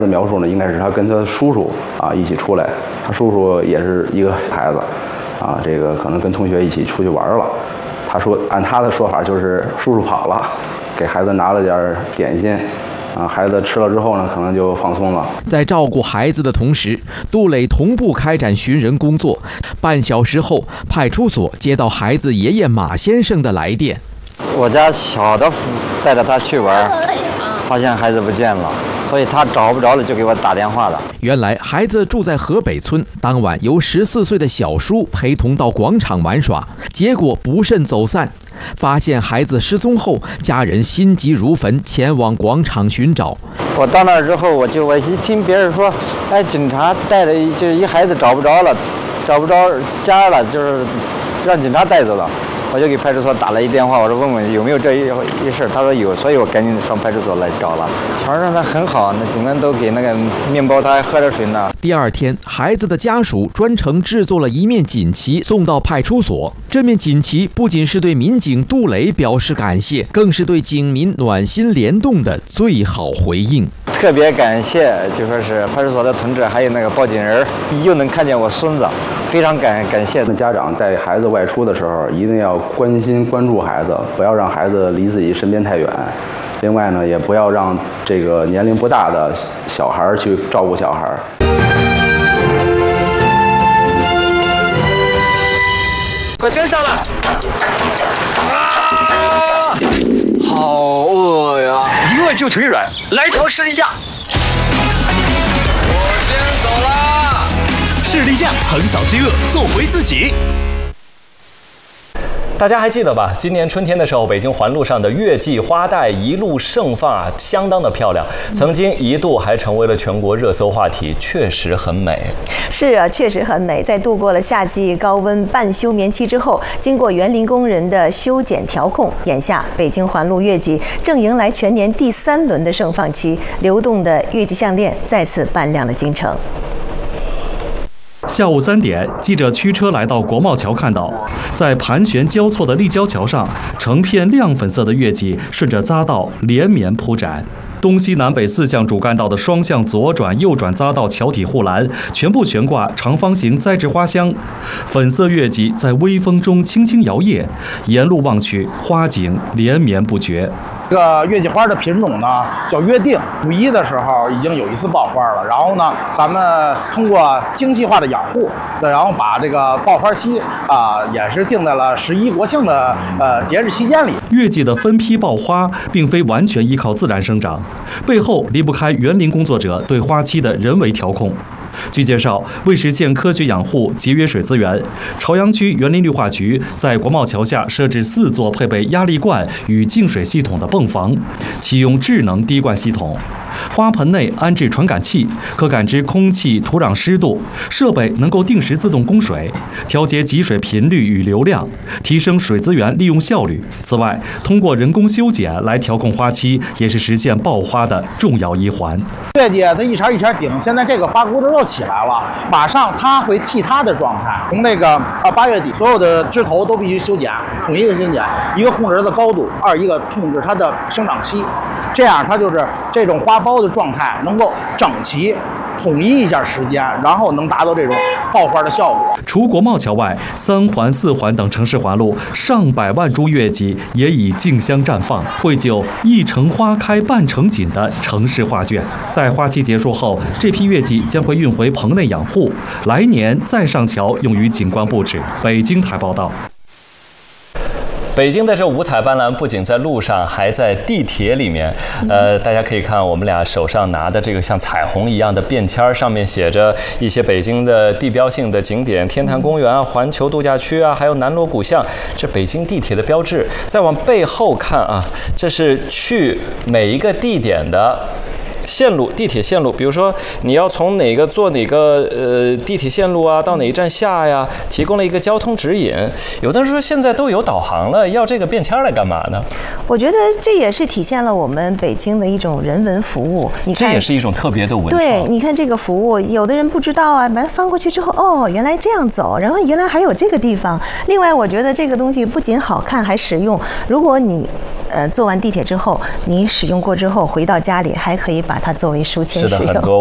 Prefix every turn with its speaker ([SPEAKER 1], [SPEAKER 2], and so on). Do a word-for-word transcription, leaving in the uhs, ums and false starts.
[SPEAKER 1] 的描述呢，应该是他跟他叔叔啊一起出来，他叔叔也是一个孩子，啊，这个可能跟同学一起出去玩了。他说，按他的说法就是叔叔跑了，给孩子拿了点点心。啊，孩子吃了之后呢，可能就放松了。
[SPEAKER 2] 在照顾孩子的同时，杜磊同步开展寻人工作。半小时后，派出所接到孩子爷爷马先生的来电。
[SPEAKER 3] 我家小的带着他去玩，发现孩子不见了，所以他找不着了，就给我打电话了。
[SPEAKER 2] 原来孩子住在河北村，当晚由十四岁的小叔陪同到广场玩耍，结果不慎走散。发现孩子失踪后，家人心急如焚，前往广场寻找。
[SPEAKER 3] 我到那儿之后，我就我一听别人说，哎，警察带着就是一孩子找不着了，找不着家了，就是让警察带走了。我就给派出所打了一电话，我说问问有没有这一一事，他说有，所以我赶紧上派出所来找了。船上他很好，那警官都给那个面包，他还喝着水呢。
[SPEAKER 2] 第二天，孩子的家属专程制作了一面锦旗送到派出所。这面锦旗不仅是对民警杜磊表示感谢，更是对警民暖心联动的最好回应。
[SPEAKER 3] 特别感谢，就说是派出所的同志，还有那个报警人，又能看见我孙子。非常感感谢的
[SPEAKER 1] 家长带孩子外出的时候，一定要关心关注孩子，不要让孩子离自己身边太远。另外呢，也不要让这个年龄不大的小孩去照顾小孩。
[SPEAKER 4] 快跟上来！啊，好饿呀！一饿就腿软，来条士力架。我先走啦。
[SPEAKER 5] 士力架横扫饥饿，做回自己。
[SPEAKER 6] 大家还记得吧？今年春天的时候，北京环路上的月季花带一路盛放啊，相当的漂亮，曾经一度还成为了全国热搜话题，确实很美。
[SPEAKER 7] 是啊，确实很美。在度过了夏季高温半休眠期之后，经过园林工人的修剪调控，眼下北京环路月季正迎来全年第三轮的盛放期，流动的月季项链再次伴亮了京城。
[SPEAKER 8] 下午三点，记者驱车来到国贸桥，看到在盘旋交错的立交桥上，成片亮粉色的月季顺着匝道连绵铺展。东西南北四向主干道的双向左转、右转匝道桥体护栏全部悬挂长方形栽植花箱，粉色月季在微风中轻轻摇曳，沿路望去，花景连绵不绝。
[SPEAKER 9] 这个月季花的品种呢叫约定，五一的时候已经有一次爆花了，然后呢，咱们通过精细化的养护，然后把这个爆花期啊、呃、也是定在了十一国庆的呃节日期间里。
[SPEAKER 8] 月季的分批爆花并非完全依靠自然生长，背后离不开园林工作者对花期的人为调控。据介绍，为实现科学养护、节约水资源，朝阳区园林绿化局在国贸桥下设置四座配备压力罐与净水系统的泵房，启用智能滴灌系统。花盆内安置传感器，可感知空气、土壤湿度，设备能够定时自动供水，调节集水频率与流量，提升水资源利用效率。此外，通过人工修剪来调控花期，也是实现爆花的重要一环。
[SPEAKER 9] 月季它一茬一茬顶，现在这个花骨朵又起来了，马上它会替它的状态。从那个啊八月底，所有的枝头都必须修剪，统一的修剪，一个控制它的高度，二一个控制它的生长期，这样它就是这种花苞的状态能够整齐。统一一下时间，然后能达到这种爆花的效果。
[SPEAKER 8] 除国贸桥外，三环、四环等城市环路上百万株月季也已竞相绽放，绘就一城花开半城锦的城市画卷。待花期结束后，这批月季将会运回棚内养护，来年再上桥用于景观布置。北京台报道。
[SPEAKER 6] 北京的这五彩斑斓不仅在路上，还在地铁里面。呃，大家可以看我们俩手上拿的这个像彩虹一样的便签，上面写着一些北京的地标性的景点，天坛公园啊、环球度假区啊，还有南锣鼓巷，这北京地铁的标志。再往背后看啊，这是去每一个地点的线路，地铁线路，比如说你要从哪个坐哪个呃地铁线路啊，到哪一站下呀，提供了一个交通指引。有的人说现在都有导航了，要这个便签来干嘛呢？
[SPEAKER 7] 我觉得这也是体现了我们北京的一种人文服务。你看，
[SPEAKER 6] 这也是一种特别的文化。
[SPEAKER 7] 对，你看这个服务，有的人不知道啊，把它翻过去之后，哦，原来这样走，然后原来还有这个地方。另外，我觉得这个东西不仅好看，还实用。如果你呃坐完地铁之后，你使用过之后回到家里还可以把它作为书签使用。
[SPEAKER 6] 是的，很多。